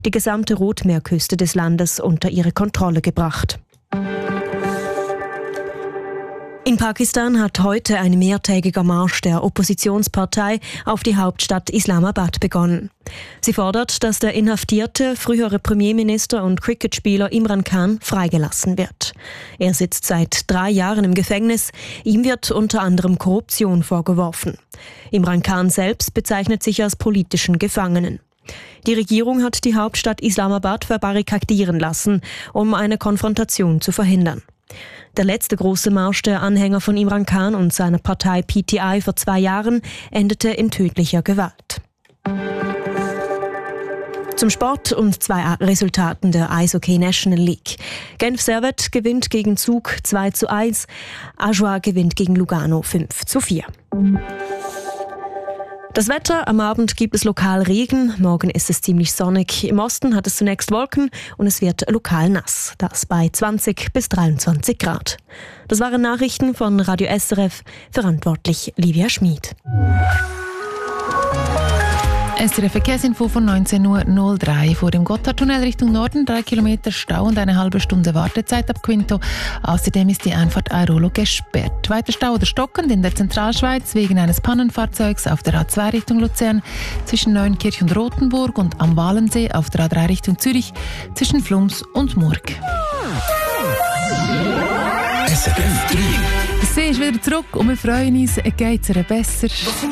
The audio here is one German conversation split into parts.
die gesamte Rotmeerküste des Landes unter ihre Kontrolle gebracht. In Pakistan hat heute ein mehrtägiger Marsch der Oppositionspartei auf die Hauptstadt Islamabad begonnen. Sie fordert, dass der inhaftierte frühere Premierminister und Cricketspieler Imran Khan freigelassen wird. Er sitzt seit 3 Jahren im Gefängnis. Ihm wird unter anderem Korruption vorgeworfen. Imran Khan selbst bezeichnet sich als politischen Gefangenen. Die Regierung hat die Hauptstadt Islamabad verbarrikadieren lassen, um eine Konfrontation zu verhindern. Der letzte große Marsch der Anhänger von Imran Khan und seiner Partei PTI vor 2 Jahren endete in tödlicher Gewalt. Zum Sport und 2 Resultaten der Eishockey National League. Genf Servette gewinnt gegen Zug 2:1, Ajoie gewinnt gegen Lugano 5:4. Das Wetter: Am Abend gibt es lokal Regen, morgen ist es ziemlich sonnig. Im Osten hat es zunächst Wolken und es wird lokal nass. Das bei 20 bis 23 Grad. Das waren Nachrichten von Radio SRF, verantwortlich Livia Schmid. SRF Verkehrsinfo von 19:03 Uhr. Vor dem Gotthardtunnel Richtung Norden 3 Kilometer Stau und eine halbe Stunde Wartezeit ab Quinto. Außerdem ist die Einfahrt Airolo gesperrt. Weiter Stau oder stockend in der Zentralschweiz wegen eines Pannenfahrzeugs auf der A2 Richtung Luzern, zwischen Neuenkirch und Rothenburg und am Walensee auf der A3 Richtung Zürich, zwischen Flums und Murg. SRF 3. Sie ist wieder zurück und wir freuen uns, geht es ihr besser.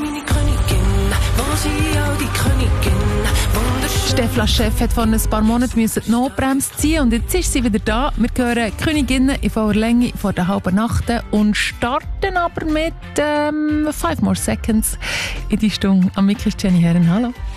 Stefla-Chef hat vor ein paar Monaten die Notbremse ziehen und jetzt ist sie wieder da. Wir hören Königinnen in voller Länge vor der halben Nacht und starten aber mit 5 More Seconds in die Stunde. Am Mic ist Jenny Herren. Hallo.